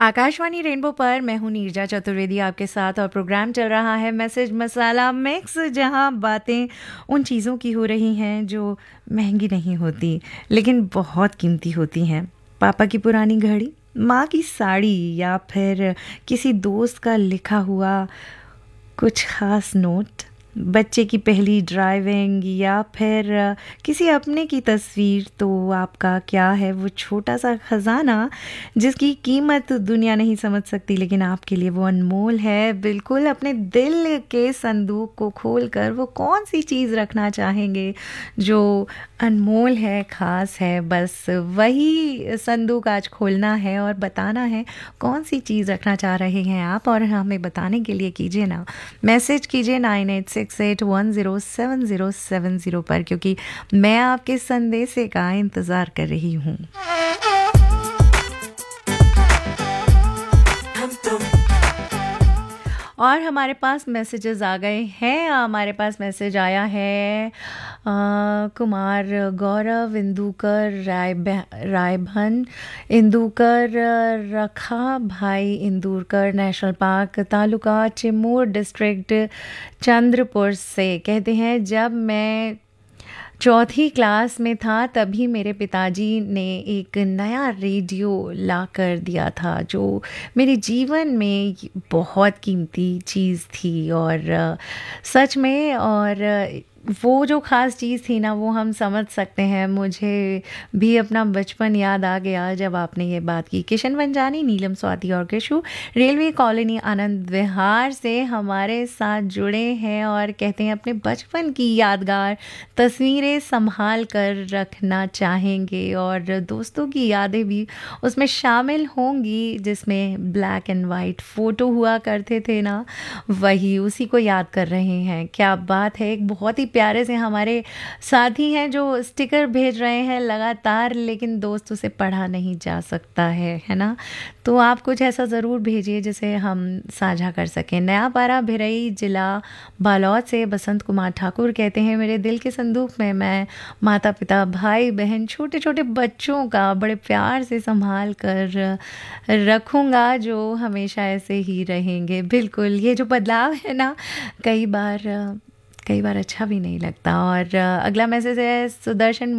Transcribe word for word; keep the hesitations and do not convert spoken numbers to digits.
Akashvani rainbow पर मैं हूँ नीरजा चतुर्वेदी आपके साथ और प्रोग्राम चल रहा है मैसेज मसाला मिक्स, जहाँ बातें उन चीज़ों की हो रही हैं जो महंगी नहीं होती लेकिन बहुत कीमती होती हैं। पापा की पुरानी घड़ी, माँ की साड़ी या फिर किसी दोस्त का लिखा हुआ कुछ खास नोट, बच्चे की पहली ड्राइविंग या फिर किसी अपने की तस्वीर। तो आपका क्या है वो छोटा सा खजाना जिसकी कीमत दुनिया नहीं समझ सकती लेकिन आपके लिए वो अनमोल है। बिल्कुल अपने दिल के संदूक को खोलकर वो कौन सी चीज़ रखना चाहेंगे जो अनमोल है, ख़ास है। बस वही संदूक आज खोलना है और बताना है कौन सी चीज़ रखना चाह रहे हैं आप, और हमें बताने के लिए कीजिए ना मैसेज कीजिए nine eight six eight one zero seven zero seven zero पर, क्योंकि मैं आपके संदेश का इंतज़ार कर रही हूँ। और हमारे पास मैसेजेस आ गए हैं। हमारे पास मैसेज आया है आ, कुमार गौरव इंदुकर राय रायभन इंदुकर रखा भाई Indurkar national park taluka Chimur district Chandrapur से। कहते हैं जब मैं चौथी क्लास में था तभी मेरे पिताजी ने एक नया रेडियो ला कर दिया था जो मेरे जीवन में बहुत कीमती चीज़ थी। और सच में, और वो जो ख़ास चीज़ थी ना वो हम समझ सकते हैं। मुझे भी अपना बचपन याद आ गया जब आपने ये बात की। किशन वंजानी, नीलम स्वाति और किशु रेलवे कॉलोनी आनंद विहार से हमारे साथ जुड़े हैं और कहते हैं अपने बचपन की यादगार तस्वीरें संभाल कर रखना चाहेंगे और दोस्तों की यादें भी उसमें शामिल होंगी जिसमें ब्लैक एंड वाइट फ़ोटो हुआ करते थे ना, वही उसी को याद कर रहे हैं। क्या बात है। एक बहुत ही प्यारे से हमारे साथी हैं जो स्टिकर भेज रहे हैं लगातार, लेकिन दोस्तों से पढ़ा नहीं जा सकता है है ना। तो आप कुछ ऐसा ज़रूर भेजिए जिसे हम साझा कर सकें। नया पारा भिरई जिला बालौद से बसंत कुमार ठाकुर कहते हैं मेरे दिल के संदूक में मैं माता पिता भाई बहन छोटे छोटे बच्चों का बड़े प्यार से संभाल कर रखूँगा जो हमेशा ऐसे ही रहेंगे। बिल्कुल, ये जो बदलाव है ना कई बार कई बार अच्छा भी नहीं लगता। और अगला मैसेज है सुदर्शन